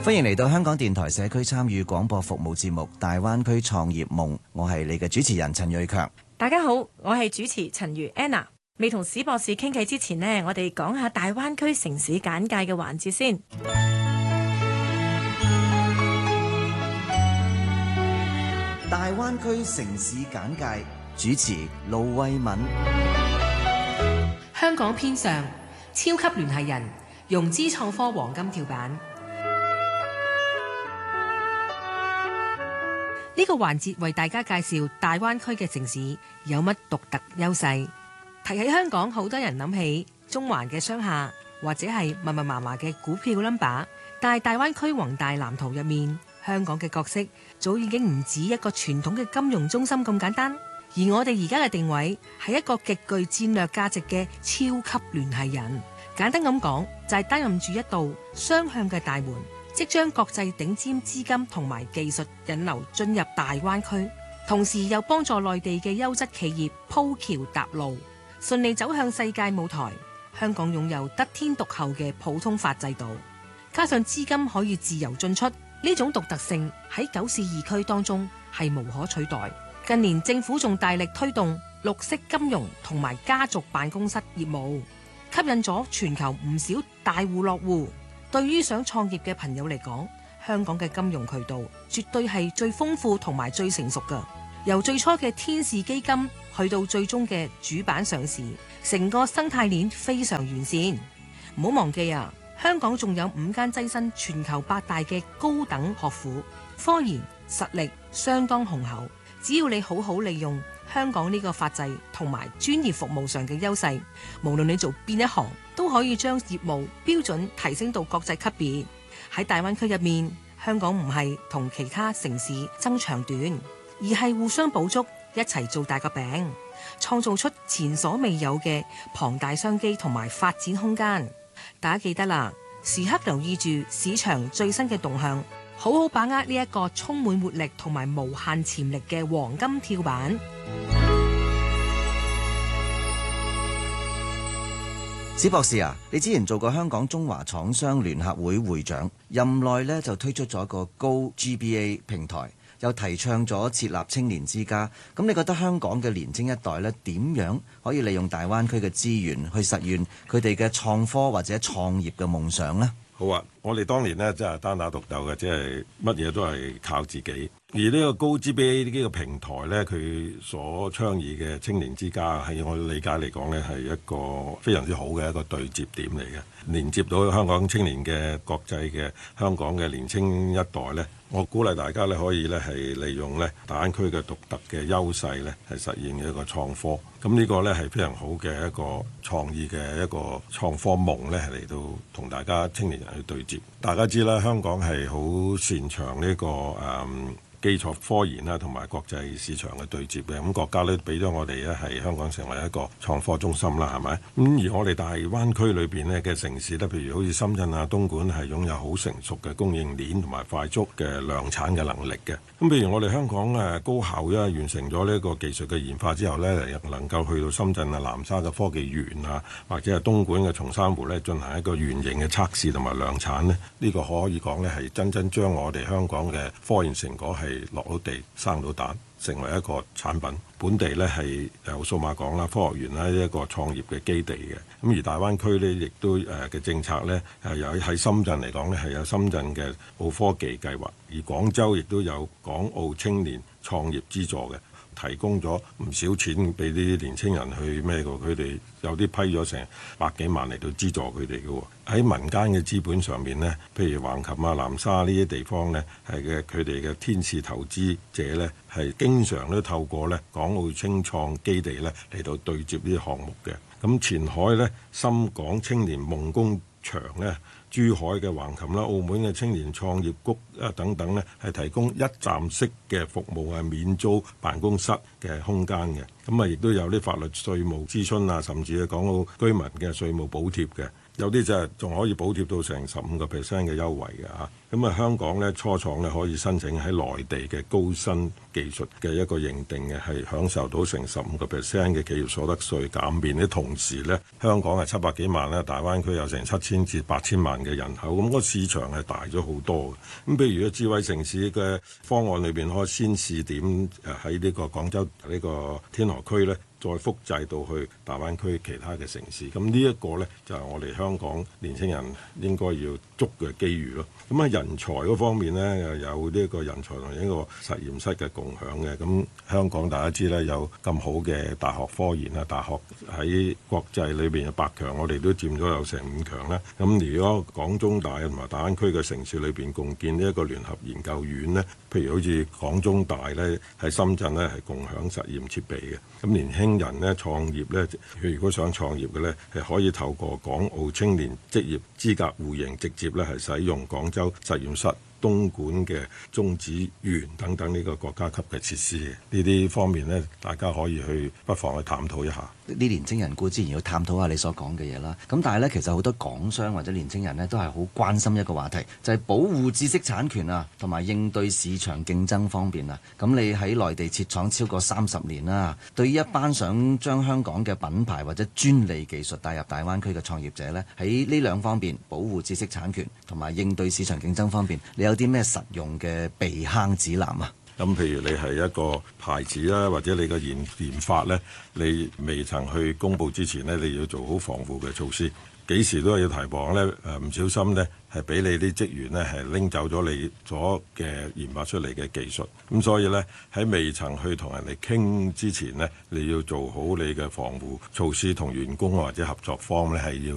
歡迎嚟到香港電台社區參與廣播服務節目《大灣區創業夢》，我係你嘅主持人陳瑞強。 大家好，我係主持陳如 Anna。未同史博士傾偈之前呢，我哋講下大灣區城市簡介嘅環節先。 大灣區城市簡介，主持盧慧敏。 香港篇上，超級聯繫人，融資創科黃金跳板。呢個環節為大家介紹大灣區嘅城市有乜獨特優勢。提起香港，好多人諗起中環嘅商廈，或者係密密麻麻嘅股票 number。但係大灣區宏大藍圖入面，香港嘅角色早已經唔止一個傳統嘅金融中心咁簡單。而我哋而家嘅定位係一個極具戰略價值嘅超級聯繫人。簡單咁講，就係擔任住一道雙向嘅大門，即將國際頂尖資金同埋技術引流進入大灣區，同時又幫助內地嘅優質企業鋪橋搭路，順利走向世界舞台。香港擁有得天獨厚嘅普通法制度，加上資金可以自由進出，呢種獨特性喺九市二區當中係無可取代。近年政府仲大力推動綠色金融同埋家族辦公室業務，吸引咗全球唔少大戶落戶。對於想創業嘅朋友嚟講，香港嘅金融渠道絕對係最豐富同埋最成熟㗎。由最初嘅天使基金去到最終嘅主板上市，成個生態鏈非常完善。唔好忘記啊，香港仲有5間躋身全球8大嘅高等學府，科研實力相當雄厚。只要你好好利用香港呢個法制同埋專業服務上嘅優勢，無論你做邊一行，都可以將業務標準提升到國際級別。喺大灣區入面，香港唔係同其他城市爭長短，而係互相補足，一齊做大個餅，創造出前所未有嘅龐大商機同埋發展空間。大家記得啦，時刻留意住市場最新嘅動向，好好把握呢一個充滿活力同埋無限潛力嘅黃金跳板。 史博士啊，你之前做過香港中華廠商聯合會會長，任內呢就推出咗一個高 GBA 平台，又提倡咗設立青年之家。咁你覺得香港嘅年青一代呢，點樣可以利用大灣區嘅資源去實現佢哋嘅創科或者創業嘅夢想呢？ 好啊！我哋當年呢，真係單打獨鬥嘅，即係乜嘢都係靠自己。而呢個高 GBA 呢個平台呢，佢所倡議嘅青年之家，喺我理解嚟講呢，係一個非常之好嘅一個對接點嚟嘅，連接到香港青年嘅國際嘅香港嘅年青一代呢。我鼓勵大家呢，可以呢係利用呢大灣區嘅獨特嘅優勢呢，係實現一個創科。咁呢個呢係非常好嘅一個創意嘅一個創科夢呢，係嚟到同大家青年人去對接。大家知啦，香港係好擅長呢個基礎科研啦，同埋國際市場嘅對接嘅。咁國家咧俾咗我哋咧係香港成為一個創科中心啦，係咪？咁而我哋大灣區裏邊咧嘅城市咧，譬如好似深圳啊、東莞係擁有好成熟嘅供應鏈同埋快速嘅量產嘅能力嘅。咁譬如我哋香港高校完成咗呢個技術嘅研發之後咧，能夠去到深圳啊、南沙嘅科技園啊，或者係東莞嘅松山湖咧進行一個原型嘅測試同埋量產咧，呢個可以講咧係真正將我哋香港嘅科研成果係落到地生到蛋，成為一個產品。本地咧係有數碼港啦、科學園啦一個創業嘅基地嘅。咁而大灣區咧亦都嘅政策咧有喺深圳嚟講咧係有深圳嘅澳科技計劃，而廣州亦都有港澳青年創業資助嘅。提供咗唔少錢俾啲年青人去咩嘅，佢哋有啲批咗成百幾萬嚟到資助佢哋嘅。喺民間嘅資本上面呢，譬如橫琴啊、南沙呢啲地方呢，係嘅佢哋嘅天使投資者呢，係經常都透過呢港澳青創基地呢嚟到對接呢啲項目嘅。咁前海呢，深港青年夢工場呢，珠海嘅橫琴啦、澳門嘅青年創業谷等等呢，係提供一站式嘅服務，係免租辦公室嘅空間嘅。咁亦都有啲法律稅務諮詢啊，甚至係港澳居民嘅稅務補貼嘅。 有啲就係仲可以補貼到成15%嘅優惠嘅嚇。咁啊，香港咧初創咧可以申請喺內地嘅高新技術嘅一個認定嘅，係享受到成15%嘅企業所得稅減免。啲同時咧，香港係700幾萬啦，大灣區有成7000至8000萬嘅人口，咁個市場係大咗好多嘅。咁譬如個智慧城市嘅方案裏邊，可以先試點喺呢個廣州呢個天河區咧，再複製到去大灣區其他嘅城市。咁呢一個呢，就係我哋香港年輕人應該要捉嘅機遇咯。咁喺人才嗰方面呢，又有呢個人才同一個實驗室嘅共享嘅。咁香港大家知咧，有咁好嘅大學科研啊，大學喺國際裏邊嘅百強，我哋都佔咗有成5強啦。咁如果廣中大同埋大灣區嘅城市裏邊共建呢一個聯合研究院呢，譬如好似廣中大呢，喺深圳呢，係共享實驗設備嘅。咁年輕人呢，創業呢，佢如果想創業嘅呢，係可以透過港澳青年職業資格互認，直接呢係使用廣州實驗室、東莞嘅中子園等等呢個國家級嘅設施。呢啲方面呢，大家可以不妨去探討一下。 啲年青人固之然要探討下你所講嘅嘢啦。咁但係呢，其實好多港商或者年青人呢，都係好關心一個話題，就係保護知識產權啊，同埋應對市場競爭方面啊。咁你喺內地設廠超過30年啦，對於一班想將香港嘅品牌或者專利技術帶入大灣區嘅創業者呢，喺呢兩方面保護知識產權同埋應對市場競爭方面，你有啲咩實用嘅避坑指南啊？ 咁譬如你係一個牌子啦，或者你個研發呢，你未曾去公佈之前呢，你要做好防護嘅措施。幾時都係要提防呢，唔小心呢，係俾你啲職員呢，係拎走咗你所嘅研發出嚟嘅技術。咁所以呢，喺未曾去同人哋傾之前呢，你要做好你嘅防護措施，同員工或者合作方呢，係要